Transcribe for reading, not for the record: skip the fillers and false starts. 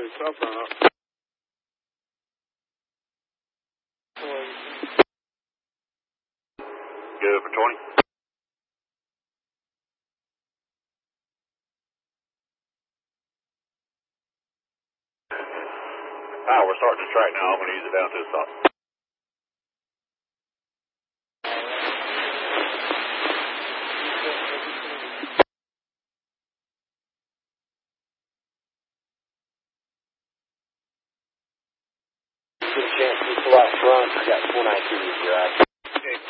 his cell phone up. Good for 20. We're starting to track now. I'm going to use it down to the stop. Get a chance to pull out front. I got 492 with your action.